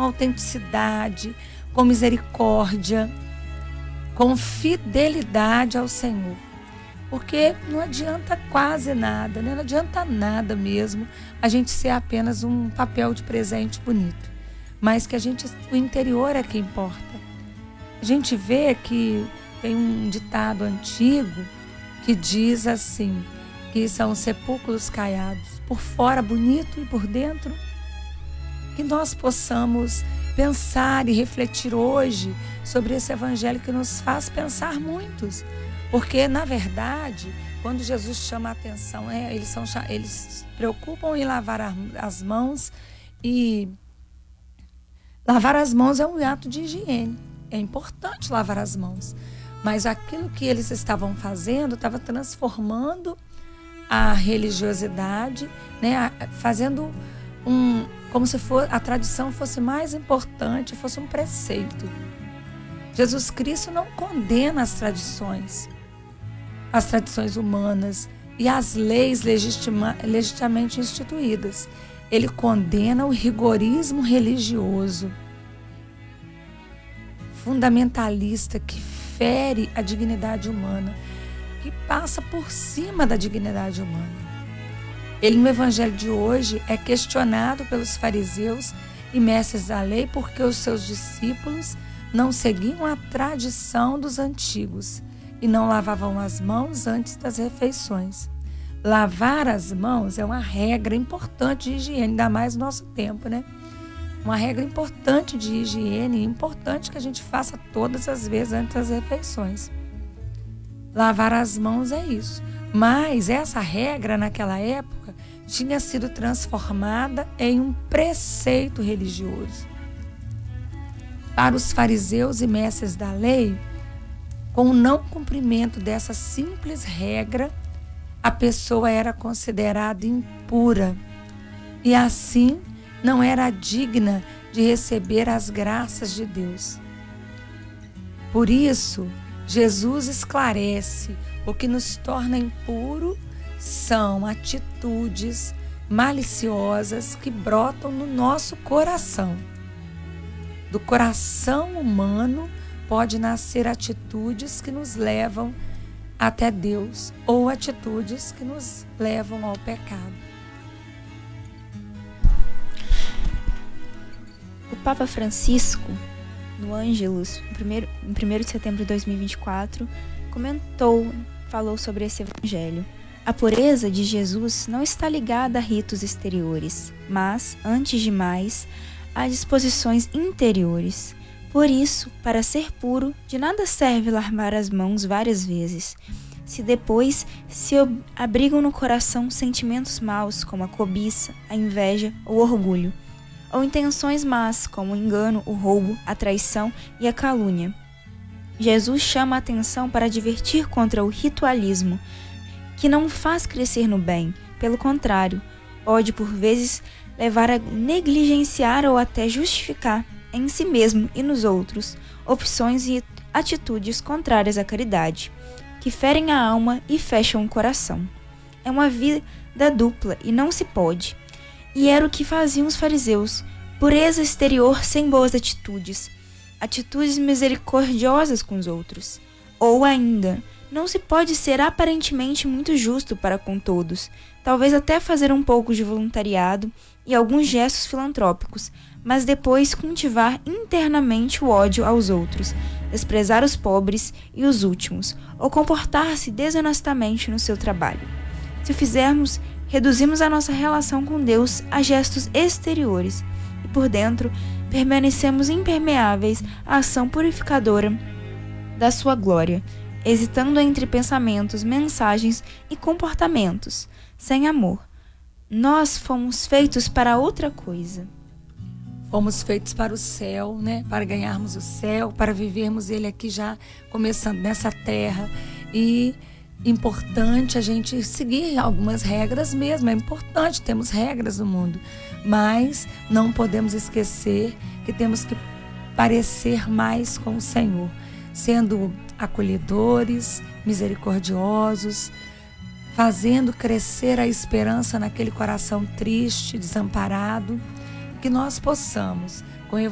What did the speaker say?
autenticidade, com misericórdia, com fidelidade ao Senhor. Porque não adianta quase nada, né? Não adianta nada mesmo a gente ser apenas um papel de presente bonito. Mas que o interior é que importa. A gente vê que tem um ditado antigo que diz assim, que são sepulcros caiados, por fora bonito e por dentro. Que nós possamos pensar e refletir hoje sobre esse evangelho que nos faz pensar muitos. Porque, na verdade, quando Jesus chama a atenção, eles se preocupam em lavar as mãos, e lavar as mãos é um ato de higiene. É importante lavar as mãos. Mas aquilo que eles estavam fazendo estava transformando a religiosidade, né? Fazendo como se a tradição fosse mais importante, fosse um preceito. Jesus Cristo não condena as tradições humanas e as leis legitimamente instituídas. Ele condena o rigorismo religioso, fundamentalista, que fere a dignidade humana, que passa por cima da dignidade humana. Ele, no evangelho de hoje, é questionado pelos fariseus e mestres da lei porque os seus discípulos não seguiam a tradição dos antigos e não lavavam as mãos antes das refeições. Lavar as mãos é uma regra importante de higiene, ainda mais no nosso tempo, né? Uma regra importante de higiene, importante que a gente faça todas as vezes antes das refeições. Lavar as mãos é isso. Mas essa regra, naquela época, tinha sido transformada em um preceito religioso. Para os fariseus e mestres da lei, com o não cumprimento dessa simples regra, a pessoa era considerada impura e assim não era digna de receber as graças de Deus. Por isso, Jesus esclarece: o que nos torna impuro são atitudes maliciosas que brotam no nosso coração. Do coração humano pode nascer atitudes que nos levam até Deus ou atitudes que nos levam ao pecado. O Papa Francisco, no Ângelus, em 1º de setembro de 2024, falou sobre esse evangelho. A pureza de Jesus não está ligada a ritos exteriores, mas, antes de mais, a disposições interiores. Por isso, para ser puro, de nada serve lavar as mãos várias vezes, se depois se abrigam no coração sentimentos maus como a cobiça, a inveja ou o orgulho, ou intenções más como o engano, o roubo, a traição e a calúnia. Jesus chama a atenção para advertir contra o ritualismo, que não faz crescer no bem, pelo contrário, pode por vezes levar a negligenciar ou até justificar em si mesmo e nos outros opções e atitudes contrárias à caridade, que ferem a alma e fecham o coração. É uma vida dupla e não se pode. E era o que faziam os fariseus: pureza exterior sem boas atitudes misericordiosas com os outros. Ou ainda, não se pode ser aparentemente muito justo para com todos, talvez até fazer um pouco de voluntariado e alguns gestos filantrópicos, mas depois cultivar internamente o ódio aos outros, desprezar os pobres e os últimos, ou comportar-se desonestamente no seu trabalho. Se o fizermos, reduzimos a nossa relação com Deus a gestos exteriores, e por dentro permanecemos impermeáveis à ação purificadora da sua glória, hesitando entre pensamentos, mensagens e comportamentos, sem amor. Nós fomos feitos para outra coisa. Fomos feitos para o céu, né? Para ganharmos o céu, para vivermos ele aqui já começando nessa terra. E importante a gente seguir algumas regras mesmo. É importante, temos regras no mundo. Mas não podemos esquecer que temos que parecer mais com o Senhor, sendo acolhedores, misericordiosos, fazendo crescer a esperança naquele coração triste, desamparado, que nós possamos